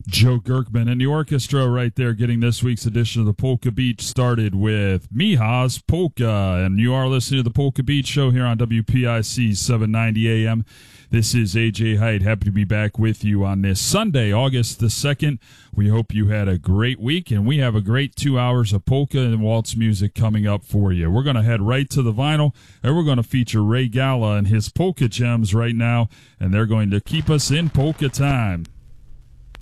Joe Gerkman and the orchestra right there getting this week's edition of the Polka Beach started with Miha's Polka. And you are listening to the Polka Beach Show here on WPIC 790 AM. This is AJ Height. Happy to be back with you on this Sunday, August the 2nd. We hope you had a great week, and we have a great 2 hours of polka and waltz music coming up for you. We're going to head right to the vinyl, and we're going to feature Ray Gala and his Polka Gems right now, and they're going to keep us in polka time.